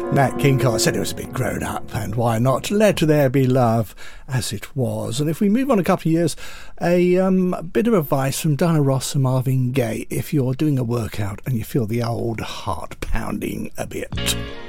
Nat King Cole said it was a bit grown up, and why not let there be love as it was. And if we move on a couple of years, a bit of advice from Diana Ross and Marvin Gaye if you're doing a workout and you feel the old heart pounding a bit.